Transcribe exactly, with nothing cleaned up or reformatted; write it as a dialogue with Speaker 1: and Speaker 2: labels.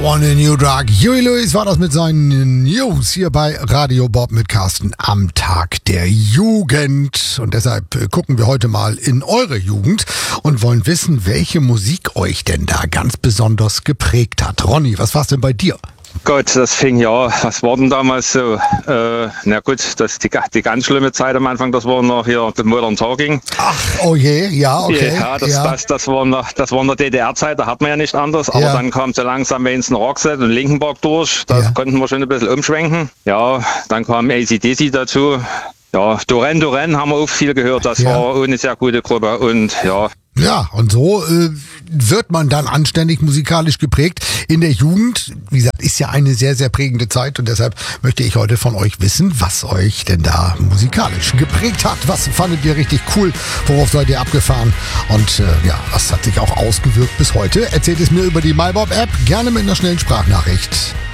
Speaker 1: Want a New Drug. Huey Lewis war das mit seinen News hier bei Radio Bob mit Carsten am Tag der Jugend. Und deshalb gucken wir heute mal in eure Jugend und wollen wissen, welche Musik euch denn da ganz besonders geprägt hat. Ronny, was war's denn bei dir?
Speaker 2: Gott, das fing ja, was war denn damals so? Äh, na gut, das die, die ganz schlimme Zeit am Anfang, das war noch hier The Modern Talking.
Speaker 1: Ach, oh je, ja, okay.
Speaker 2: Ja, das,
Speaker 1: ja.
Speaker 2: Das, das, war noch, das war in der D D R-Zeit, da hat man ja nicht anders. Aber
Speaker 1: Ja.
Speaker 2: dann kam so langsam Winston Roxette und Linkin Park durch. Da
Speaker 1: Ja.
Speaker 2: konnten wir schon ein bisschen umschwenken. Ja, dann kam A C D C dazu. Ja, Duran Duran haben wir auch viel gehört. Das
Speaker 1: Ja.
Speaker 2: war auch eine sehr gute Gruppe. Und ja,
Speaker 1: Ja, und so äh, wird man dann anständig musikalisch geprägt in der Jugend. Wie gesagt, ist ja eine sehr, sehr prägende Zeit und deshalb möchte ich heute von euch wissen, was euch denn da musikalisch geprägt hat. Was fandet ihr richtig cool? Worauf seid ihr abgefahren? Und äh, ja, was hat sich auch ausgewirkt bis heute? Erzählt es mir über die MyBob-App, gerne mit einer schnellen Sprachnachricht.